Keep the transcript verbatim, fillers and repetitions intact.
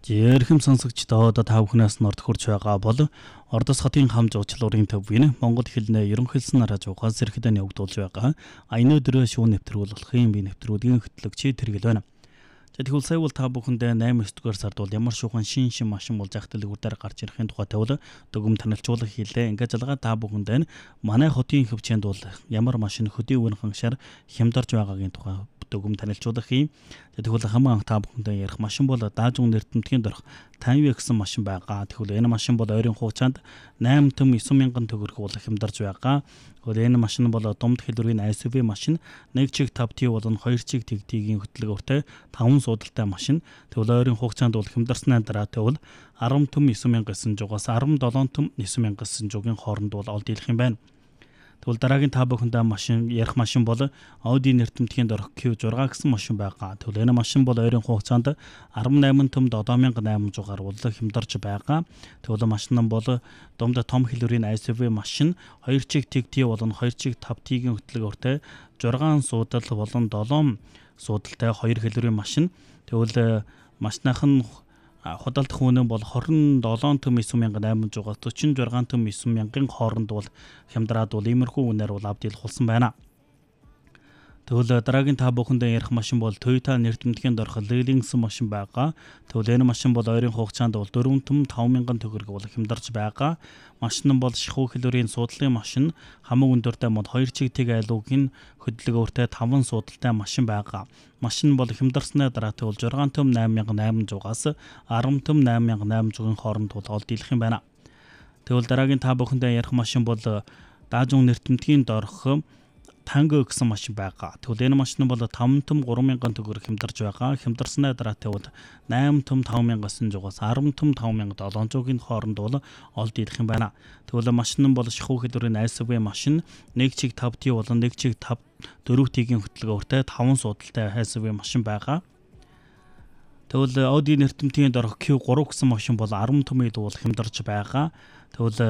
Жирхэм сонсогчдоо та бүхнээс норд хурж байгаа бол Ордос хотын хам жуулчлалын төвийн Монгол хэлний ерөнхийлсөн радиогоос зэрэгдэн явагдуулж байгаа аяны өдрөө шүүн нэвтрүүлгийн би нэвтрүүлгийн хөтлөгч тэргэл байна. За тэгвэл сая бол та бүхэндээ найман дугаар сард бол ямар шуухан шин шин машин болж ахтал үрдээр гарч ирэхин тухайтай бол дүгм танилцуулга хийлээ. Ингээд залгаа та бүхэндээ манай хотын хөвчөнд бол ямар машин хөдийн үн хангашаар хямдарч байгаагийн тухай дүгм танилцуулга хий. Тэгвэл хамаа та бүхэндээ ярих машин бол даажун нэртэмтгийн дөрх Тайван гэсэн машин байгаа. Тэгвэл энэ машин бол ойрын хугацаанд найман төм девять мянган төгрөг бол хямдарч байгаа. Тэгвэл энэ машин бол домд хэлбэрийн эс ю ви машин, нэг чиг five T болон хоёр чиг T-ийн хөтөлбөртэй таван суудалтай машин. Тэгвэл ойрын хугацаанд бол хямдарсны дараа тэгвэл ten төм nine мянга гэсэн жугаас seventeen төм nine мянга гэсэн жугийн хооронд бол олд дийлэх юм байна. Тэгвэл дараагийн та бүхэндээ машин ярих машин бол Audi нэртэмтгийн дөрх Q six гэсэн машин байгаа. Тэгвэл энэ машин бол ойрын хугацаанд eighteen төм seven thousand eight hundred бол хямдарч байгаа. Тэгвэл машин нь бол домд том хэлбэрийн эс ю ви машин, хоёр чиг T болон хоёр чиг five T-ийн хөтөлбөртэй six суудал болон seven суудалтай хоёр хэлбэрийн машин. Тэгвэл машиных нь худалдах үнэ бол twenty-seven төм nine thousand eight hundred forty-six төм nine мянгагийн хооронд бол хямдраад бол иймэрхүү үнээр бол авд дийлэх болсон байна. Тэгвэл дараагийн та бүхэндээ ярих машин бол Toyota нэртэмтгийн дөрх Lexus машин байгаа. Тэгвэл энэ машин бол ойрын хугацаанд бол four төм five мянган төгрөг бол хямдарч байгаа. Машин нь бол шихүү хэлбэрийн суудлын машин, хамаг өндөртэй мод хоёр чиг тэг айлуугийн хөдөлгөөртэй таван суудалтай машин байгаа. Машин бол хямдарсны дараа тэгвэл six төм eight thousand eight hundred-аас ten төм eight thousand eight hundred-ийн хооронд бол олд дийлэх юм байна. Тэгвэл дараагийн та бүхэндээ ярих машин бол даажун нэртэмтгийн дөрх Tango гэсэн машин байгаа. Тэгвэл энэ машин бол five төм three мянган төгрөг хямдарч байгаа. Хямдарсны дараа тэгвэл eight төм five мянган жугаас ten төм five thousand seven hundred-ийн хооронд бол олд дийлэх юм байна. Тэгвэл машин нь бол шихүү хэлбэрийн эс ю ви машин, нэг чиг five T болон нэг чиг four T-ийн хөтөлбөртэй таван суудалтай эс ю ви машин байгаа. Тэгвэл Audi нэртэмтгийн дөрх Q three гэсэн машин бол ten төмөд бол хямдарч байгаа. Тэгвэл